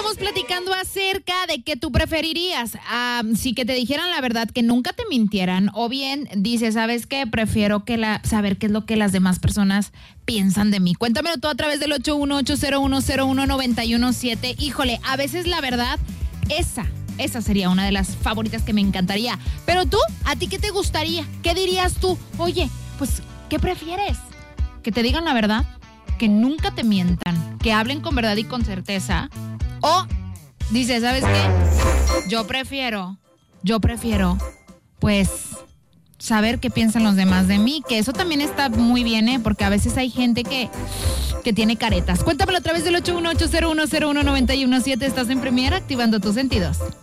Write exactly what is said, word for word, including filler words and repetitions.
estamos platicando acerca de que tú preferirías, um, si que te dijeran la verdad, que nunca te mintieran, o bien dices, ¿sabes qué? Prefiero que la, saber qué es lo que las demás personas piensan de mí. Cuéntamelo tú a través del ocho uno ocho cero uno cero uno nueve uno siete. Híjole, a veces la verdad, esa, esa sería una de las favoritas que me encantaría. Pero tú, ¿a ti qué te gustaría? ¿Qué dirías tú? Oye, pues, ¿qué prefieres? ¿Que te digan la verdad? ¿Que nunca te mientan? ¿Que hablen con verdad y con certeza? O dices, ¿sabes qué? Yo prefiero, yo prefiero, pues, saber qué piensan los demás de mí, que eso también está muy bien, ¿eh? Porque a veces hay gente que, que tiene caretas. Cuéntamelo a través del ocho uno ocho cero uno cero uno nueve uno siete. Estás en Premier, activando tus sentidos.